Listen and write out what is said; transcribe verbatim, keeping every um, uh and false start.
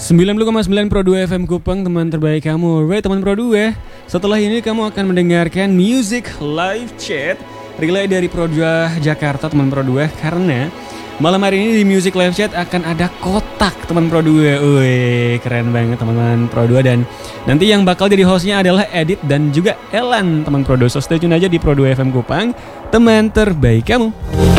sembilan puluh koma sembilan Pro dua F M Kupang, teman terbaik kamu. Right, teman Pro dua. Setelah ini kamu akan mendengarkan Music Live Chat relay dari Pro dua Jakarta, teman Pro dua. Karena malam hari ini di Music Live Chat akan ada kotak, teman Pro dua. Wih, keren banget teman-teman Pro dua. Dan nanti yang bakal jadi hostnya adalah Edit dan juga Elan, teman Pro dua. So stay tune aja di Pro dua F M Kupang, teman terbaik kamu.